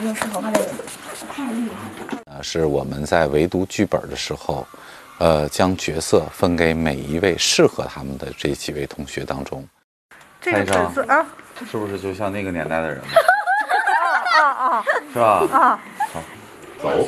定适合他的人，太厉害了。 是我们在围读剧本的时候，将角色分给每一位适合他们的这几位同学当中。 这个角色啊， 是不是就像那个年代的人？是吧？ 啊， 好，走。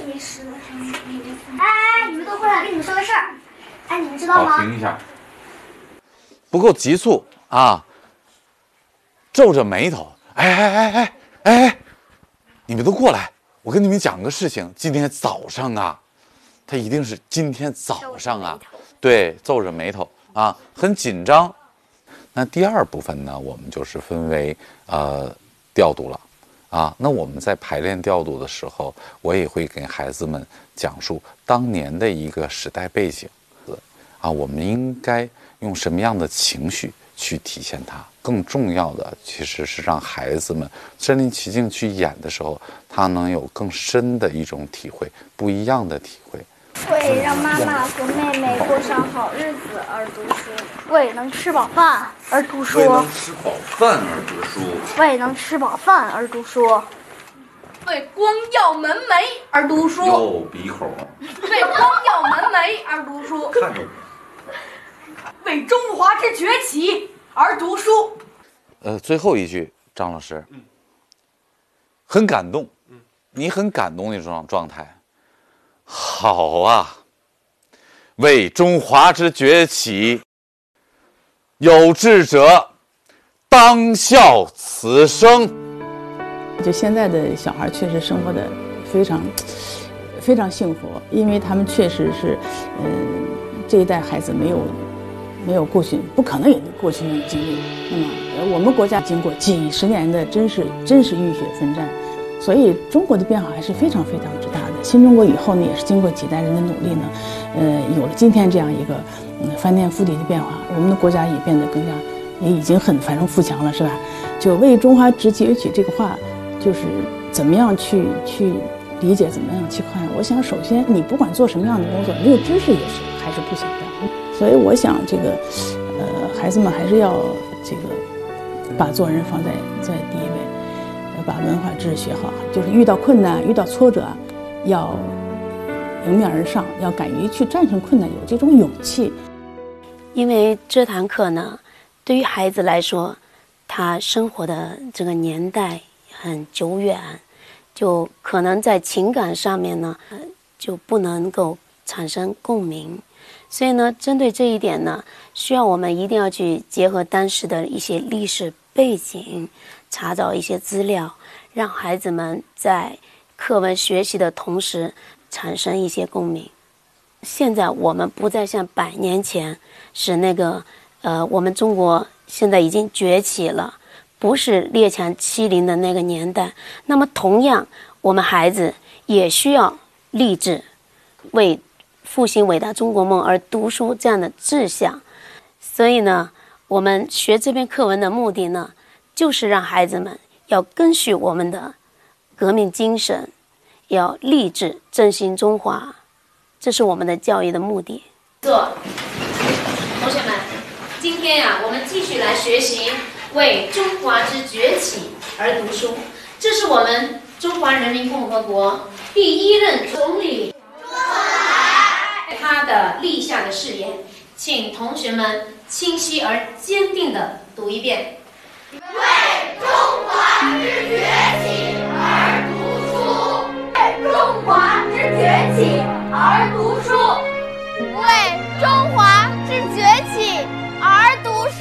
哎，你们都过来，跟你们说个事儿。哎，你们知道吗？ 好，停一下。不够急促啊！皱着眉头，哎，你们都过来，我跟你们讲个事情。今天早上啊，他一定是今天早上啊，对，皱着眉头啊，很紧张。那第二部分呢，我们就是分为调度了啊。那我们在排练调度的时候，我也会给孩子们讲述当年的一个时代背景啊，我们应该用什么样的情绪去体现它。更重要的其实是让孩子们身临其境去演的时候，他能有更深的一种体会，不一样的体会。 为让妈妈和妹妹过上好日子而读书，为能吃饱饭而读书， 为能吃饱饭而读书， 为能吃饱饭而读书， 为光耀门楣而读书， 又鼻孔， 为光耀门楣而读书， 看着为中华之崛起而读书。 最后一句，张老师，很感动，你很感动那种状态。好啊，为中华之崛起，有志者当效此生。 就现在的小孩确实生活的非常幸福，因为他们确实是，这一代孩子没有过去，不可能有过去那种经历。那么，我们国家经过几十年的真是浴血奋战，所以中国的变化还是非常之大的。新中国以后呢，也是经过几代人的努力呢，有了今天这样一个翻天覆地的变化，我们的国家也变得更加，也已经很繁荣富强了，是吧？就为中华之崛起这个话，就是怎么样去理解，怎么样去看。我想，首先你不管做什么样的工作，没有知识还是不行的。所以我想，这个孩子们还是要这个把做人放在第一位，把文化知识学好。就是遇到困难、遇到挫折，要迎面而上，要敢于去战胜困难，有这种勇气。 因为这堂课呢，对于孩子来说，他生活的这个年代很久远，就可能在情感上面呢，就不能够产生共鸣。所以呢，针对这一点呢，需要我们一定要去结合当时的一些历史背景，查找一些资料，让孩子们在课文学习的同时产生一些共鸣。现在我们不再像100年前是那个我们中国现在已经崛起了，不是列强欺凌的那个年代。那么同样，我们孩子也需要立志为复兴伟大中国梦而读书这样的志向。所以呢，我们学这篇课文的目的呢，就是让孩子们要根据我们的革命精神，要立志振兴中华，这是我们的教育的目的。 同学们，今天呀，我们继续来学习为中华之崛起而读书。这是我们中华人民共和国第1任总理周恩来他的立下的誓言，请同学们清晰而坚定地读一遍：为中华之崛起而读书，为中华之崛起而读书， 为中华之崛起而读书。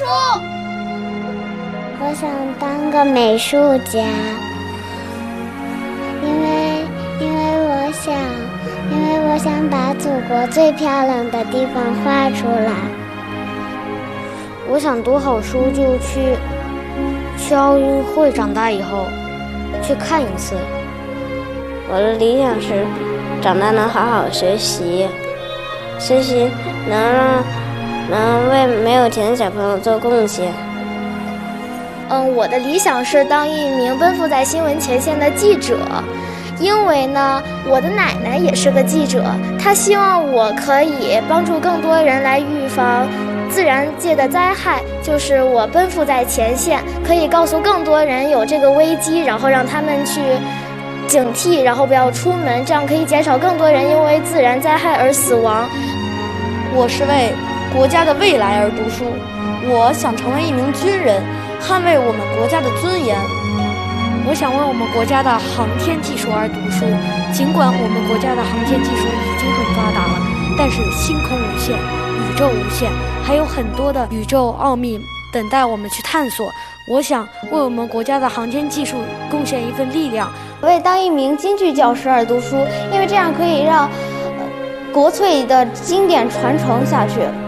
我想当个美术家，因为我想把祖国最漂亮的地方画出来。 我想读好书就去奥运会，长大以后去看一次。 我的理想是长大能好好学习，能为没有钱的小朋友做贡献。 我的理想是当一名奔赴在新闻前线的记者，因为呢，我的奶奶也是个记者，她希望我可以帮助更多人来预防自然界的灾害，就是我奔赴在前线，可以告诉更多人有这个危机，然后让他们去警惕，然后不要出门，这样可以减少更多人因为自然灾害而死亡。 我是为国家的未来而读书，我想成为一名军人，捍卫我们国家的尊严。我想为我们国家的航天技术而读书，尽管我们国家的航天技术已经很发达了，但是星空无限，宇宙无限，还有很多的宇宙奥秘等待我们去探索。我想为我们国家的航天技术贡献一份力量。 为当一名京剧教师而读书，因为这样可以让国粹的经典传承下去。